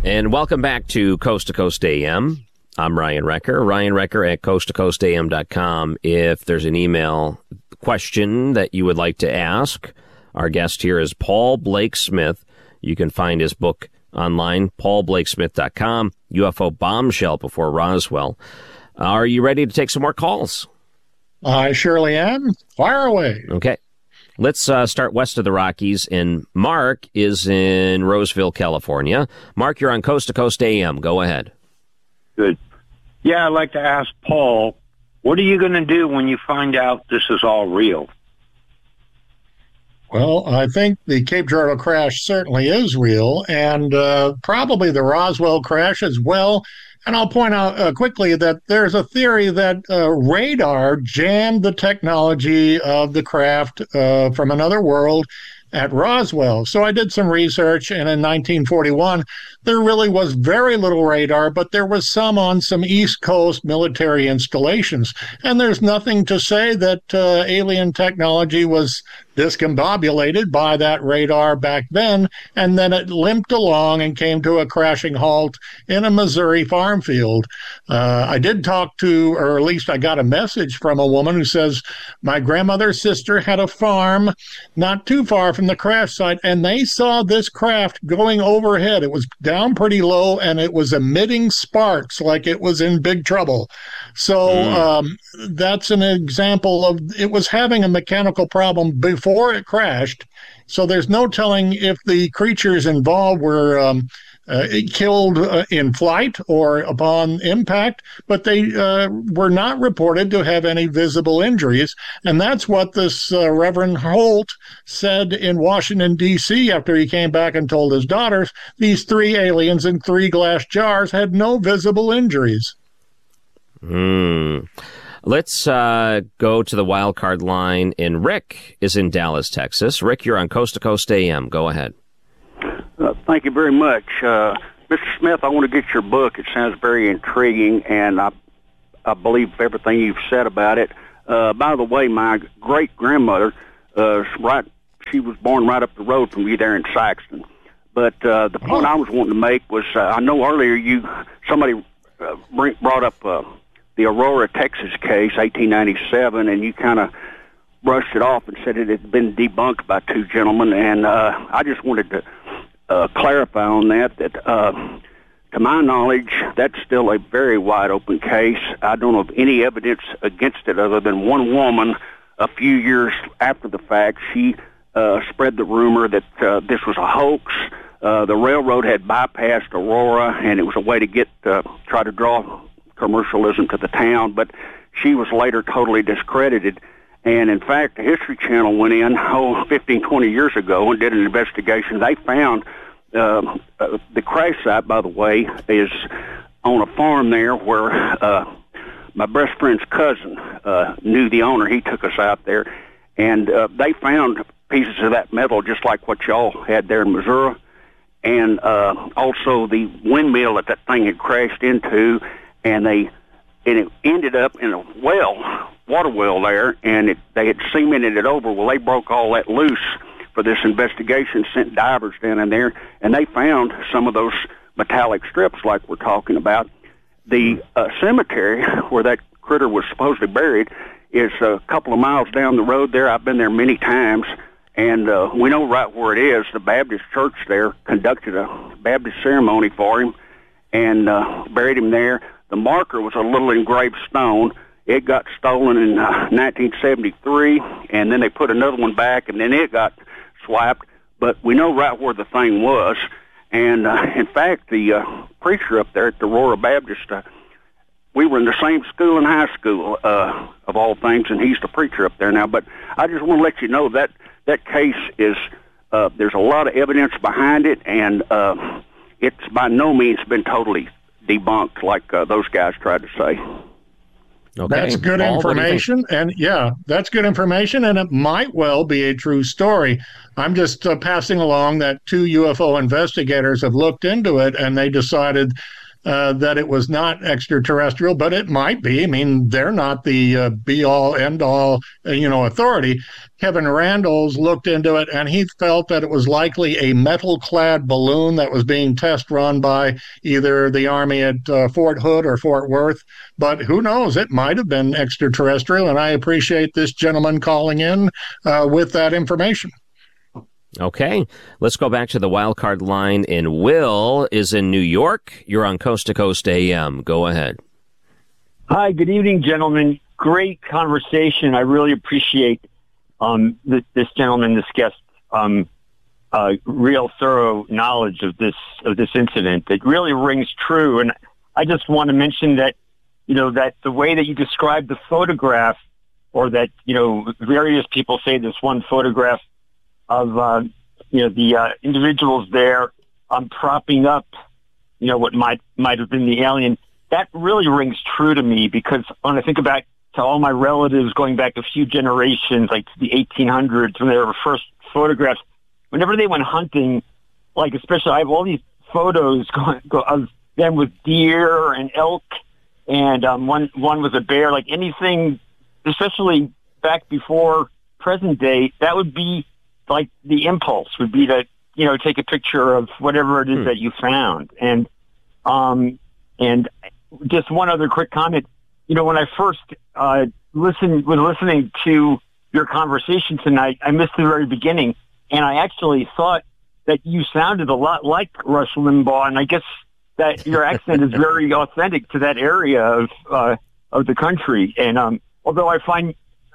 And welcome back to Coast to Coast AM. I'm Ryan Wrecker, at coasttocoastam.com. If there's an email question that you would like to ask, our guest here is Paul Blake Smith. You can find his book online, paulblakesmith.com, UFO Bombshell Before Roswell. Are you ready to take some more calls? I surely am. Fire away. Okay. Let's start west of the Rockies, and Mark is in Roseville, California. Mark, you're on Coast to Coast AM. Go ahead. Good. Yeah, I'd like to ask Paul, what are you going to do when you find out this is all real? Well, I think the Cape Girardeau crash certainly is real, and probably the Roswell crash as well. And I'll point out quickly that there's a theory that radar jammed the technology of the craft from another world at Roswell. So I did some research, and in 1941, there really was very little radar, but there was some on some East Coast military installations. And there's nothing to say that alien technology was discombobulated by that radar back then, and then it limped along and came to a crashing halt in a Missouri farm field. I did talk to, or at least I got a message from a woman who says, my grandmother's sister had a farm not too far from the crash site, and they saw this craft going overhead. It was down pretty low, and it was emitting sparks like it was in big trouble. So that's an example of it was having a mechanical problem before it crashed. So there's no telling if the creatures involved were killed in flight or upon impact, but they were not reported to have any visible injuries. And that's what this Reverend Holt said in Washington, D.C. after he came back and told his daughters these 3 aliens in 3 glass jars had no visible injuries. Let's go to the wild card line, and Rick is in Dallas, Texas. Rick, you're on Coast to Coast AM. Go ahead. Thank you very much. Mr. Smith, I want to get your book. It sounds very intriguing, and I believe everything you've said about it. By the way, my great-grandmother, she was born right up the road from you there in Saxton. But the point I was wanting to make was, I know earlier somebody brought up the Aurora, Texas case, 1897, and you kind of brushed it off and said it had been debunked by 2 gentlemen, and I just wanted to clarify on that to my knowledge, that's still a very wide-open case. I don't know of any evidence against it other than one woman a few years after the fact. She spread the rumor that this was a hoax. The railroad had bypassed Aurora, and it was a way to try to draw commercialism to the town, but she was later totally discredited. And in fact, the History Channel went in 15, 20 years ago and did an investigation. They found the crash site, by the way, is on a farm there where my best friend's cousin knew the owner. He took us out there, and they found pieces of that metal just like what y'all had there in Missouri, and also the windmill that thing had crashed into, and it ended up in a water well there, and they had cemented it over. Well, they broke all that loose for this investigation, sent divers down in there, and they found some of those metallic strips like we're talking about. The cemetery where that critter was supposedly buried is a couple of miles down the road there. I've been there many times, and we know right where it is. The Baptist church there conducted a Baptist ceremony for him and buried him there. The marker was a little engraved stone. It got stolen in 1973, and then they put another one back, and then it got swiped. But we know right where the thing was. And, in fact, the preacher up there at the Aurora Baptist, we were in the same school in high school, of all things, and he's the preacher up there now. But I just want to let you know that case is, there's a lot of evidence behind it, and it's by no means been totally debunked like those guys tried to say. Okay. That's good information, and that's good information, and it might well be a true story. I'm just passing along that 2 UFO investigators have looked into it, and they decided that it was not extraterrestrial, but it might be. I mean, they're not the be-all, end-all, authority. Kevin Randles looked into it, and he felt that it was likely a metal-clad balloon that was being test run by either the Army at Fort Hood or Fort Worth. But who knows? It might have been extraterrestrial, and I appreciate this gentleman calling in with that information. Okay, let's go back to the wild card line. And Will is in New York. You're on Coast to Coast AM. Go ahead. Hi, good evening, gentlemen. Great conversation. I really appreciate this gentleman, this guest, real thorough knowledge of this incident. It really rings true. And I just want to mention that, that the way that you described the photograph, or that, various people say this one photograph of, the individuals there propping up, what might have been the alien. That really rings true to me, because when I think about to all my relatives going back a few generations, like to the 1800s, when they were first photographed, whenever they went hunting, like especially I have all these photos of them with deer and elk, and one was a bear, like anything, especially back before present day, that would be like the impulse would be to, take a picture of whatever it is that you found. And just one other quick comment, when I first was listening to your conversation tonight, I missed the very beginning, and I actually thought that you sounded a lot like Rush Limbaugh, and I guess that your accent is very authentic to that area of the country. And although I find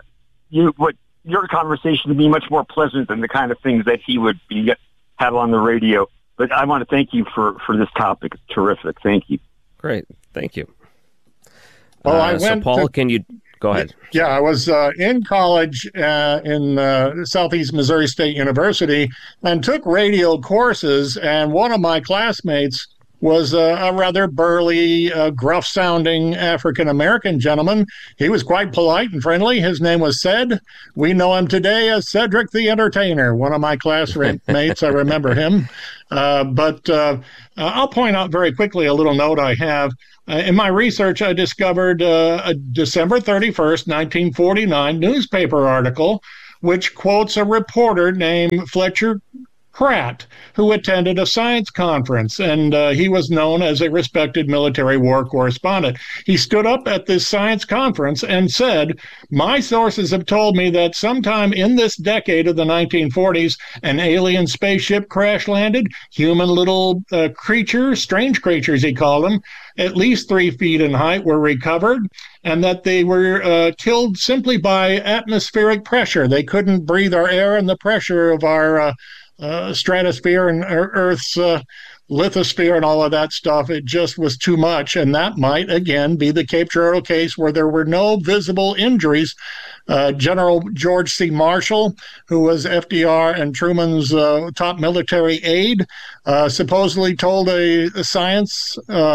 your conversation to be much more pleasant than the kind of things that he would have on the radio. But I want to thank you for this topic. It's terrific. Thank you. Great. Thank you. Well, so Paul, can you go ahead? Yeah, I was in college in Southeast Missouri State University and took radio courses, and one of my classmates was a rather burly, gruff-sounding African-American gentleman. He was quite polite and friendly. His name was Ced. We know him today as Cedric the Entertainer, one of my classmates. I remember him. But I'll point out very quickly a little note I have. In my research, I discovered a December 31st, 1949 newspaper article which quotes a reporter named Fletcher Pratt, who attended a science conference, and he was known as a respected military war correspondent. He stood up at this science conference and said, "My sources have told me that sometime in this decade of the 1940s, an alien spaceship crash landed. Human little creatures, strange creatures he called them, at least 3 feet in height, were recovered, and that they were killed simply by atmospheric pressure. They couldn't breathe our air, and the pressure of our stratosphere and Earth's lithosphere and all of that stuff, it just was too much." And that might, again, be the Cape Girardeau case where there were no visible injuries. General George C. Marshall, who was FDR and Truman's top military aide, supposedly told a science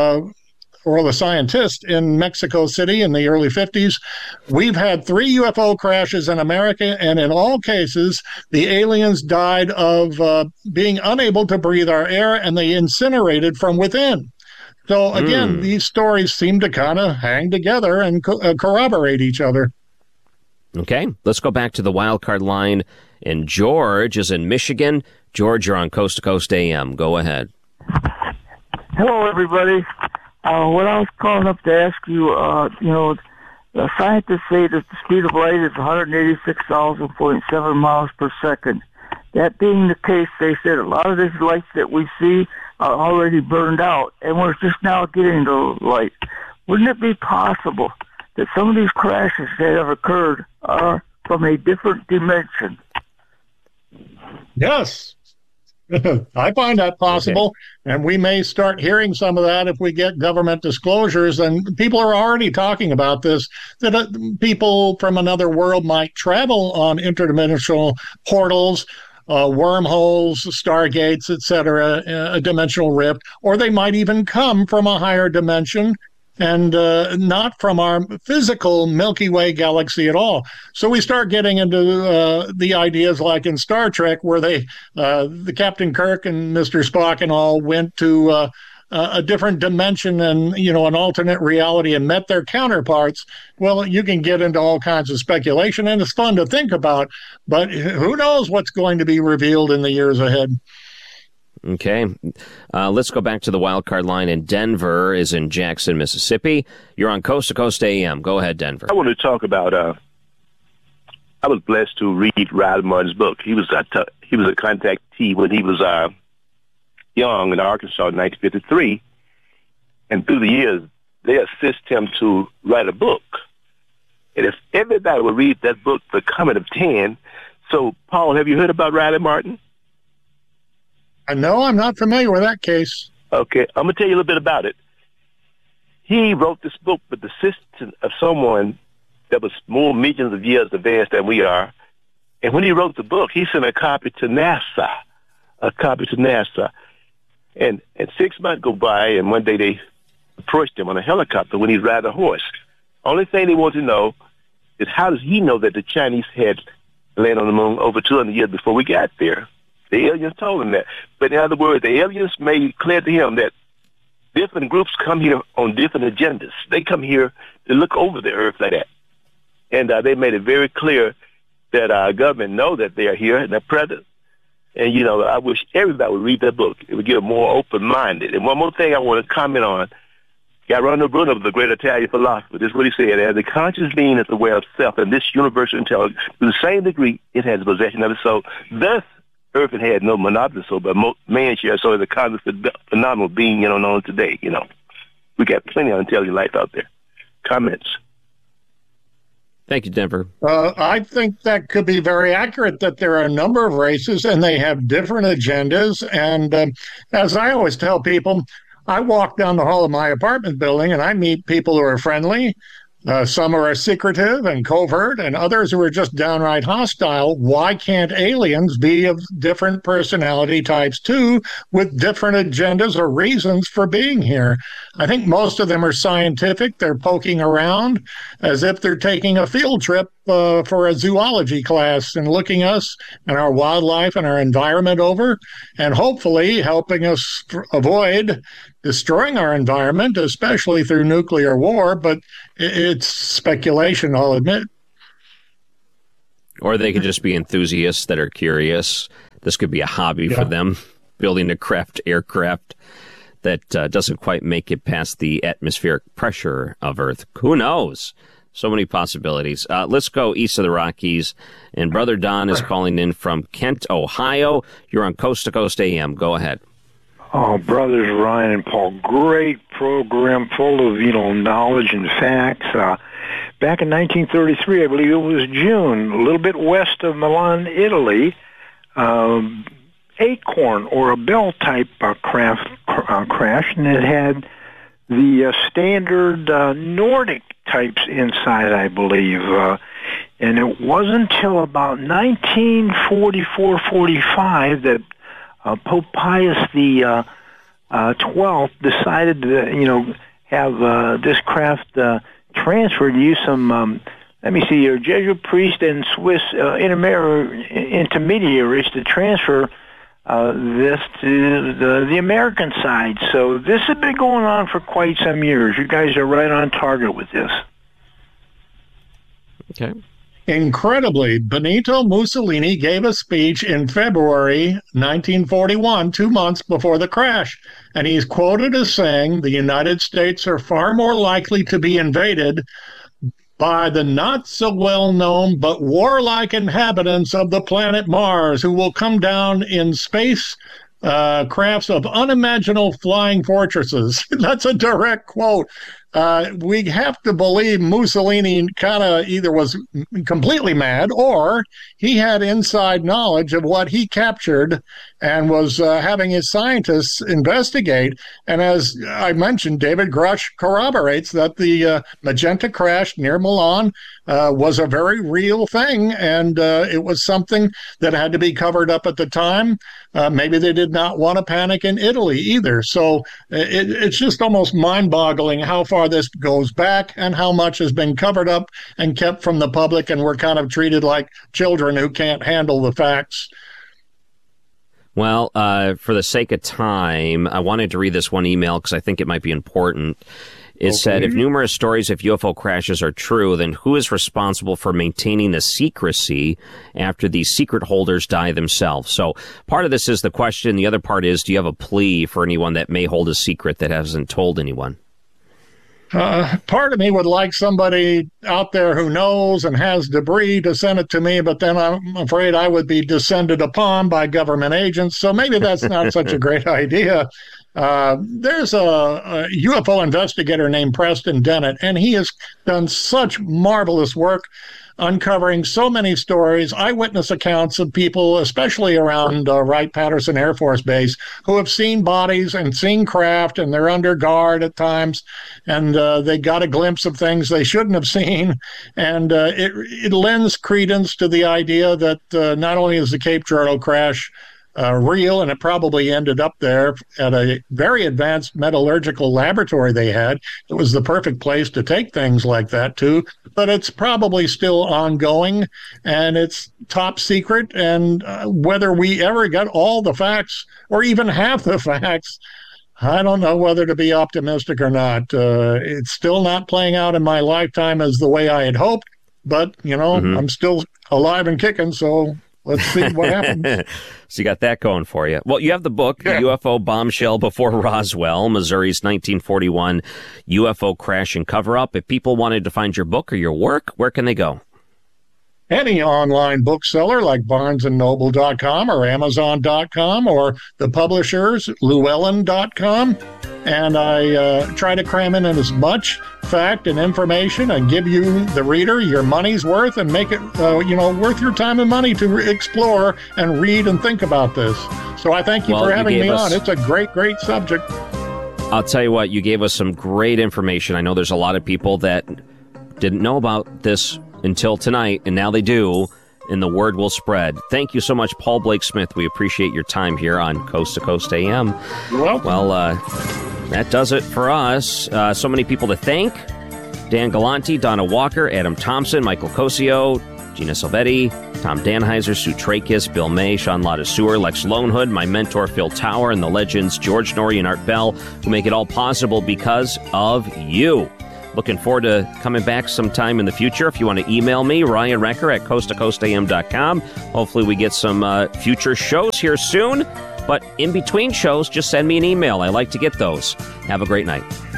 or the scientist in Mexico City in the early 50s, "We've had 3 UFO crashes in America, and in all cases, the aliens died of being unable to breathe our air, and they incinerated from within." So again, these stories seem to kind of hang together and corroborate each other. Okay, let's go back to the wild card line. And George is in Michigan. George, you're on Coast to Coast AM. Go ahead. Hello, everybody. What I was calling up to ask you, the scientists say that the speed of light is 186,000.7 miles per second. That being the case, they said a lot of these lights that we see are already burned out, and we're just now getting the light. Wouldn't it be possible that some of these crashes that have occurred are from a different dimension? Yes. I find that possible, and we may start hearing some of that if we get government disclosures. And people are already talking about this, that people from another world might travel on interdimensional portals, wormholes, stargates, etc., a dimensional rift, or they might even come from a higher dimension and not from our physical Milky Way galaxy at all. So we start getting into the ideas like in Star Trek, where the Captain Kirk and Mr. Spock and all went to a different dimension and, an alternate reality and met their counterparts, well, you can get into all kinds of speculation, and it's fun to think about. But who knows what's going to be revealed in the years ahead. Okay. Let's go back to the wild card line in Denver is in Jackson, Mississippi. You're on Coast to Coast AM. Go ahead, Denver. I want to talk about, I was blessed to read Riley Martin's book. He was a contactee when he was young in Arkansas in 1953. And through the years, they assist him to write a book. And if everybody would read that book, The Comet of 10. So, Paul, have you heard about Riley Martin? No, I'm not familiar with that case. Okay, I'm going to tell you a little bit about it. He wrote this book with the assistance of someone that was more millions of years advanced than we are. And when he wrote the book, he sent a copy to NASA. And 6 months go by, and one day they approached him on a helicopter when he's riding a horse. Only thing they want to know is how does he know that the Chinese had landed on the moon over 200 years before we got there? The aliens told him that. But in other words, the aliens made it clear to him that different groups come here on different agendas. They come here to look over the earth like that. And they made it very clear that our government know that they are here and they're present. And, I wish everybody would read that book. It would get more open-minded. And one more thing I want to comment on. Giordano Bruno was a great Italian philosopher. This is what he said. As a conscious being is aware of self, and this universal intelligence, to the same degree, it has possession of it. So, thus, Earth had no monopoly, but man shares. So, it's a conscious, phenomenal being, known today. We got plenty of intelligent life out there. Comments? Thank you, Denver. I think that could be very accurate, that there are a number of races and they have different agendas. And as I always tell people, I walk down the hall of my apartment building and I meet people who are friendly. Some are secretive and covert, and others who are just downright hostile. Why can't aliens be of different personality types too, with different agendas or reasons for being here? I think most of them are scientific. They're poking around as if they're taking a field trip for a zoology class and looking us and our wildlife and our environment over, and hopefully helping us avoid destroying our environment, especially through nuclear war. But it's speculation, I'll admit. Or they could just be enthusiasts that are curious. This could be a hobby for them, building a aircraft that doesn't quite make it past the atmospheric pressure of Earth. Who knows? So many possibilities. Let's go east of the Rockies. And Brother Don is calling in from Kent, Ohio. You're on Coast to Coast AM. Go ahead. Oh, brothers Ryan and Paul, great program full of, knowledge and facts. Back in 1933, I believe it was June, a little bit west of Milan, Italy, Acorn or a Bell type craft crashed, and it had the standard Nordic types inside, I believe. And it wasn't until about 1944-45 that Pope Pius the 12th decided to, have this craft transferred to use some, Jesuit priest and Swiss intermediaries to transfer this to the American side. So this has been going on for quite some years. You guys are right on target with this. Okay. Incredibly, Benito Mussolini gave a speech in February 1941, 2 months before the crash, and he's quoted as saying, "The United States are far more likely to be invaded by the not so well-known but warlike inhabitants of the planet Mars, who will come down in space crafts of unimaginable flying fortresses." That's a direct quote. We have to believe Mussolini kind of either was completely mad or he had inside knowledge of what he captured and was having his scientists investigate. And as I mentioned, David Grush corroborates that the Magenta crash near Milan was a very real thing, and it was something that had to be covered up at the time. Maybe they did not want to panic in Italy either. So it's just almost mind-boggling how far this goes back and how much has been covered up and kept from the public, and we're kind of treated like children who can't handle the facts. Well, for the sake of time, I wanted to read this one email because I think it might be important. It said, if numerous stories of UFO crashes are true, then who is responsible for maintaining the secrecy after these secret holders die themselves? So part of this is the question. The other part is, do you have a plea for anyone that may hold a secret that hasn't told anyone? Part of me would like somebody out there who knows and has debris to send it to me, but then I'm afraid I would be descended upon by government agents. So maybe that's not such a great idea. There's a UFO investigator named Preston Dennett, and he has done such marvelous work uncovering so many stories, eyewitness accounts of people, especially around Wright-Patterson Air Force Base, who have seen bodies and seen craft, and they're under guard at times, and they got a glimpse of things they shouldn't have seen. And it lends credence to the idea that not only is the Cape Girardeau crash real, and it probably ended up there at a very advanced metallurgical laboratory they had. It was the perfect place to take things like that to, but it's probably still ongoing, and it's top secret, and whether we ever get all the facts or even half the facts, I don't know whether to be optimistic or not. It's still not playing out in my lifetime as the way I had hoped, but, I'm still alive and kicking, so let's see what happens. So you got that going for you. Well, you have the book, UFO Bombshell Before Roswell, Missouri's 1941 UFO Crash and Cover-Up. If people wanted to find your book or your work, where can they go? Any online bookseller like BarnesandNoble.com or Amazon.com or the publishers, Llewellyn.com. And I try to cram in as much fact and information and give you, the reader, your money's worth and make it, worth your time and money to explore and read and think about this. So I thank you for having me on. It's a great, great subject. I'll tell you what, you gave us some great information. I know there's a lot of people that didn't know about this until tonight, and now they do, and the word will spread. Thank you so much, Paul Blake Smith. We appreciate your time here on Coast to Coast AM. You're welcome. Well, that does it for us. So many people to thank. Dan Galante, Donna Walker, Adam Thompson, Michael Cosio, Gina Silvetti, Tom Danheiser, Sue Trakis, Bill May, Sean Lotta-Sewer, Lex Lonehood, my mentor Phil Tower, and the legends George Norrie and Art Bell, who make it all possible because of you. Looking forward to coming back sometime in the future. If you want to email me, Ryan Recker at coasttocoastam.com. Hopefully we get some future shows here soon. But in between shows, just send me an email. I like to get those. Have a great night.